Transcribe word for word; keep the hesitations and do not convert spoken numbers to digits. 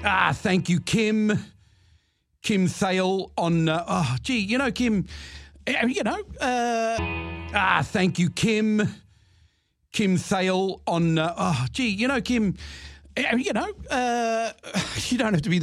Ah, thank you, Kim. Kim Thale on, uh, oh, gee, you know, Kim, uh, you know, uh, ah, thank you, Kim. Kim Thale on, uh, oh, gee, you know, Kim, uh, you know, uh, you don't have to be